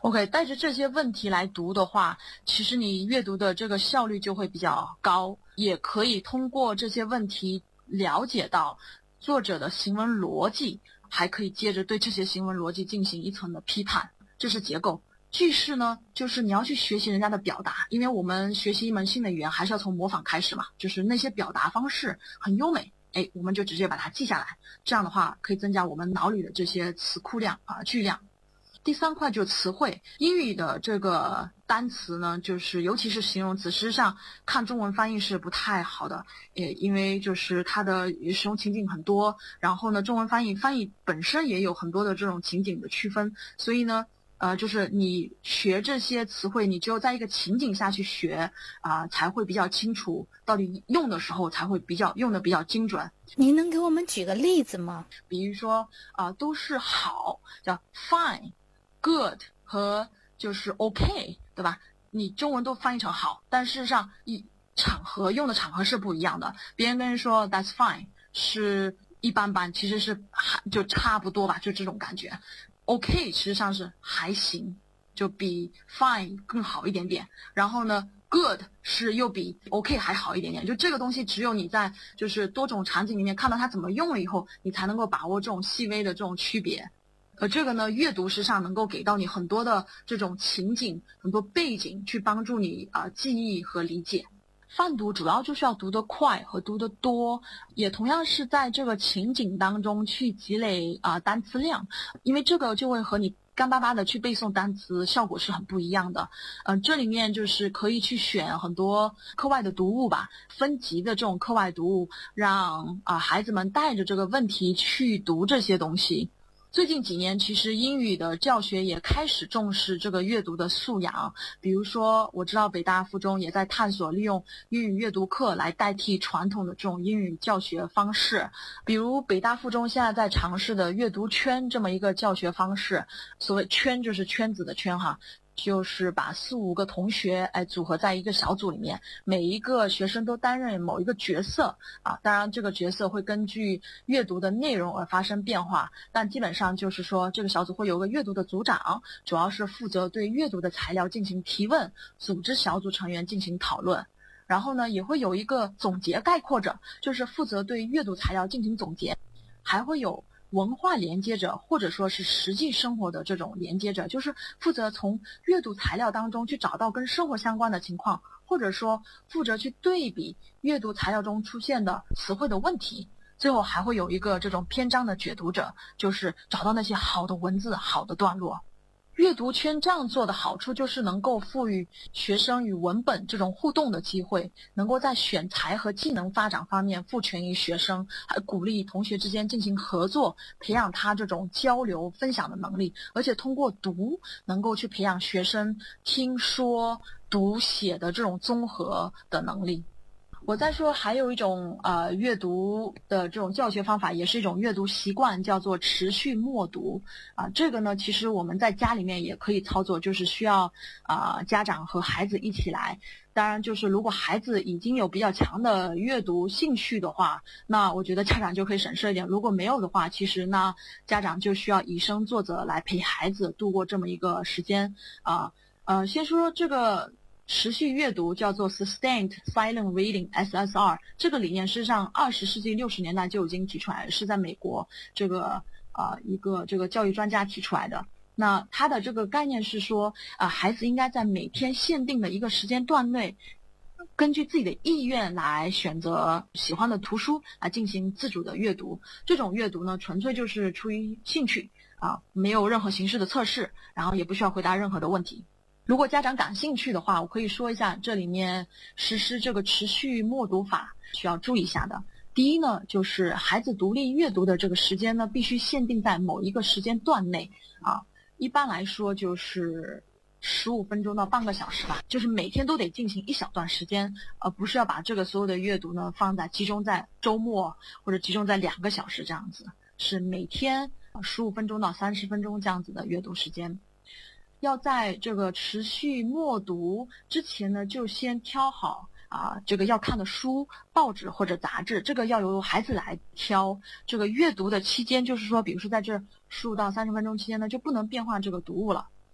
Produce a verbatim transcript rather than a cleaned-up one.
OK， 带着这些问题来读的话，其实你阅读的这个效率就会比较高，也可以通过这些问题了解到作者的行文逻辑，还可以接着对这些行文逻辑进行一层的批判。这是结构。句式呢，就是你要去学习人家的表达，因为我们学习一门新的语言还是要从模仿开始嘛，就是那些表达方式很优美，哎，我们就直接把它记下来，这样的话可以增加我们脑里的这些词库量啊、句量。第三块就是词汇，英语的这个单词呢，就是尤其是形容词，实际上看中文翻译是不太好的，也因为就是它的使用情景很多，然后呢，中文翻译翻译本身也有很多的这种情景的区分，所以呢，呃，就是你学这些词汇，你只有在一个情景下去学啊、呃，才会比较清楚，到底用的时候才会比较用的比较精准。 您能给我们举个例子吗？ 比如说啊、呃，都是好，叫 fine。good 和就是 OK， 对吧？你中文都翻译成好，但事实上一场合用的场合是不一样的。别人跟人说 that's fine 是一般般，其实是就差不多吧，就这种感觉。OK 实际上是还行，就比 fine 更好一点点。然后呢 good 是又比 OK 还好一点点。就这个东西只有你在就是多种场景里面看到它怎么用了以后，你才能够把握这种细微的这种区别。而这个呢，阅读实际上能够给到你很多的这种情景，很多背景，去帮助你啊、呃、记忆和理解。泛读主要就是要读得快和读得多，也同样是在这个情景当中去积累啊、呃、单词量，因为这个就会和你干巴巴的去背诵单词效果是很不一样的。嗯、呃，这里面就是可以去选很多课外的读物吧，分级的这种课外读物，让啊、呃、孩子们带着这个问题去读这些东西。最近几年，其实英语的教学也开始重视这个阅读的素养。比如说，我知道北大附中也在探索利用英语阅读课来代替传统的这种英语教学方式。比如北大附中现在在尝试的阅读圈这么一个教学方式，所谓圈就是圈子的圈哈。就是把四五个同学哎组合在一个小组里面，每一个学生都担任某一个角色啊，当然这个角色会根据阅读的内容而发生变化，但基本上就是说这个小组会有个阅读的组长，主要是负责对阅读的材料进行提问，组织小组成员进行讨论。然后呢，也会有一个总结概括者，就是负责对阅读材料进行总结，还会有文化连接者，或者说是实际生活的这种连接者，就是负责从阅读材料当中去找到跟生活相关的情况，或者说负责去对比阅读材料中出现的词汇的问题。最后还会有一个这种篇章的解读者，就是找到那些好的文字、好的段落。阅读圈这样做的好处就是能够赋予学生与文本这种互动的机会，能够在选材和技能发展方面赋权于学生，还鼓励同学之间进行合作，培养他这种交流分享的能力，而且通过读能够去培养学生听说读写的这种综合的能力。我再说还有一种呃阅读的这种教学方法，也是一种阅读习惯，叫做持续默读啊、呃。这个呢，其实我们在家里面也可以操作，就是需要啊、呃、家长和孩子一起来。当然，就是如果孩子已经有比较强的阅读兴趣的话，那我觉得家长就可以省事一点。如果没有的话，其实呢，家长就需要以身作则来陪孩子度过这么一个时间啊。呃, 呃，先说说这个。持续阅读叫做 Sustained Silent Reading S S R， 这个理念实际上二十世纪六十年代就已经提出来，是在美国这个呃一个这个教育专家提出来的。那它的这个概念是说，呃，孩子应该在每天限定的一个时间段内，根据自己的意愿来选择喜欢的图书来进行自主的阅读。这种阅读呢，纯粹就是出于兴趣啊，没有任何形式的测试，然后也不需要回答任何的问题。如果家长感兴趣的话，我可以说一下这里面实施这个持续默读法需要注意一下的。第一呢，就是孩子独立阅读的这个时间呢，必须限定在某一个时间段内啊，一般来说就是十五分钟到半个小时吧，就是每天都得进行一小段时间，而不是要把这个所有的阅读呢放在集中在周末或者集中在两个小时这样子，是每天十五分钟到三十分钟这样子的阅读时间。要在这个持续默读之前呢，就先挑好啊这个要看的书、报纸或者杂志，这个要由孩子来挑。这个阅读的期间，就是说，比如说在这十五到三十分钟期间呢，就不能变换这个读物了。